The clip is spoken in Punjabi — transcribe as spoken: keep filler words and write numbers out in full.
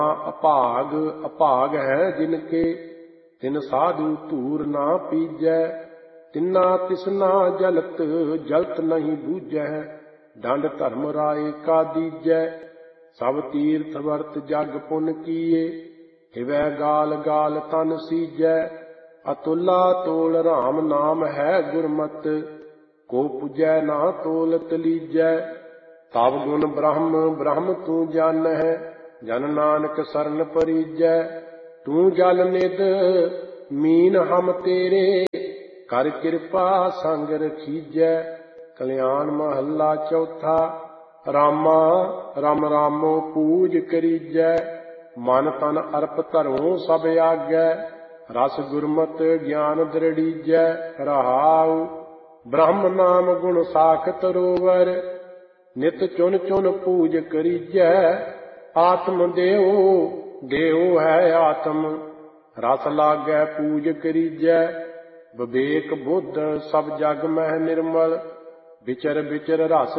ਅਭਾਗ ਅਭਾਗ ਹੈ ਜਿਨ ਕੇ ਤਿਨ ਸਾਧੂ ਧੂਰ ਨਾ ਪੀਜੈ। ਤਿਨਾ ਤਿਸਨਾ ਜਲਤ ਜਲਤ ਨਹੀਂ ਬੂਝੈ। ਡੰਡ ਧਰਮ ਰਾਏ ਕਾ ਦੀਜੈ। ਸਭ ਤੀਰਥ ਵਰਤ ਜਗ ਪੁਨ ਕੀਏ। ਹਿਵੈ ਗਾਲ ਗਾਲ ਤਨ ਸੀਜੈ। ਅਤੁਲਾ ਤੋਲ ਰਾਮ ਨਾਮ ਹੈ ਗੁਰਮਤਿ। ਕੋ ਪੁਜੈ ਨਾ ਤੋਲਤ ਲੀਜੈ। ਤਬ ਗੁਣ ਬ੍ਰਹਮ ਬ੍ਰਹਮ ਤੂੰ ਜਾਣਹਿ। ਜਨ ਨਾਨਕ ਸਰਨ ਪਰੀਜੈ। ਤੂੰ ਜਲ ਨਿਧ ਮੀਨ ਹਮ ਤੇਰੇ। ਕਰ ਕਿਰਪਾ ਸੰਗ ਰਖੀਜੈ। ਕਲਿਆਣ ਮਹੱਲਾ ਚੌਥਾ। ਰਾਮਾ ਰਾਮ ਰਾਮੋ ਪੂਜ ਕਰੀਜੈ। ਮਨ ਤਨ ਅਰਪ ਧਰੋਂ ਸਭ ਆਗੈ। ਰਸ ਗੁਰਮਤਿ ਗਿਆਨ ਦ੍ਰਿੜੀਜੈ। ਰਹਾਉ ਬ੍ਰਹਮ ਨਾਮ ਗੁਣ ਸਾਖਤ ਰੋਵਰ। ਨਿਤ ਚੁਨ ਚੁਨ ਪੂਜ ਕਰੀਜੈ। ਆਤਮ ਦੇਉ ਦੇਉ ਹੈ ਆਤਮ। ਰਸ ਲਾਗੈ ਪੂਜ ਕਰੀਜੈ। ਵਿਵੇਕ ਬੁੱਧ ਸਭ ਜਗ ਮਹਿ ਨਿਰਮਲ। ਵਿਚਰ ਵਿਚਰ ਰਸ